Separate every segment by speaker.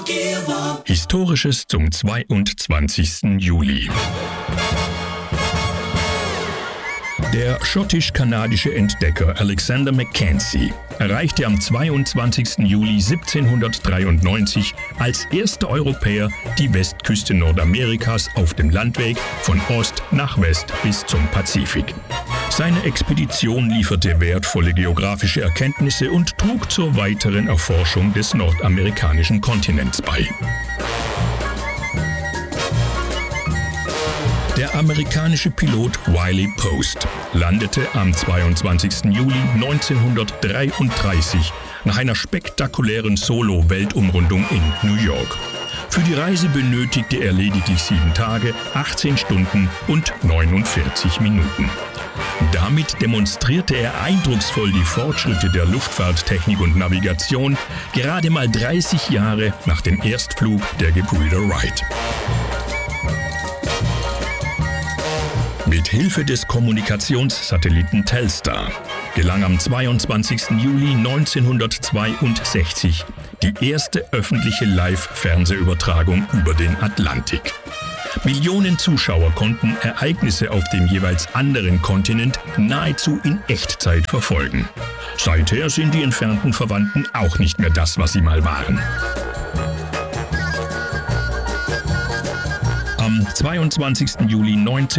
Speaker 1: Historisches zum 22. Juli. Der schottisch-kanadische Entdecker Alexander Mackenzie erreichte am 22. Juli 1793 als erster Europäer die Westküste Nordamerikas auf dem Landweg von Ost nach West bis zum Pazifik. Seine Expedition lieferte wertvolle geografische Erkenntnisse und trug zur weiteren Erforschung des nordamerikanischen Kontinents bei. Der amerikanische Pilot Wiley Post landete am 22. Juli 1933 nach einer spektakulären Solo-Weltumrundung in New York. Für die Reise benötigte er lediglich 7 Tage, 18 Stunden und 49 Minuten. Damit demonstrierte er eindrucksvoll die Fortschritte der Luftfahrttechnik und Navigation, gerade mal 30 Jahre nach dem Erstflug der Gebrüder Wright. Mit Hilfe des Kommunikationssatelliten Telstar gelang am 22. Juli 1962 die erste öffentliche Live-Fernsehübertragung über den Atlantik. Millionen Zuschauer konnten Ereignisse auf dem jeweils anderen Kontinent nahezu in Echtzeit verfolgen. Seither sind die entfernten Verwandten auch nicht mehr das, was sie mal waren. Am 22. Juli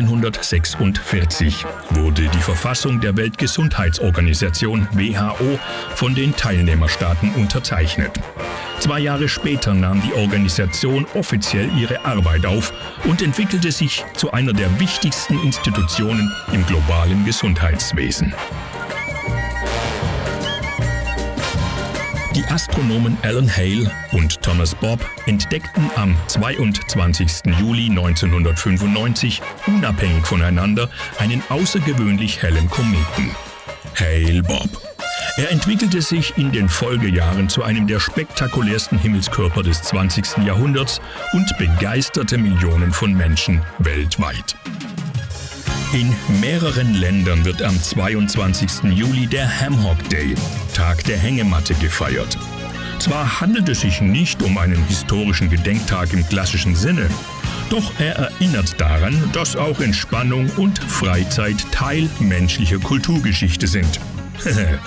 Speaker 1: 1946 wurde die Verfassung der Weltgesundheitsorganisation WHO von den Teilnehmerstaaten unterzeichnet. 2 Jahre später nahm die Organisation offiziell ihre Arbeit auf und entwickelte sich zu einer der wichtigsten Institutionen im globalen Gesundheitswesen. Die Astronomen Alan Hale und Thomas Bob entdeckten am 22. Juli 1995 unabhängig voneinander einen außergewöhnlich hellen Kometen. Hale-Bopp. Er entwickelte sich in den Folgejahren zu einem der spektakulärsten Himmelskörper des 20. Jahrhunderts und begeisterte Millionen von Menschen weltweit. In mehreren Ländern wird am 22. Juli der Hammock Day, Tag der Hängematte, gefeiert. Zwar handelt es sich nicht um einen historischen Gedenktag im klassischen Sinne, doch er erinnert daran, dass auch Entspannung und Freizeit Teil menschlicher Kulturgeschichte sind.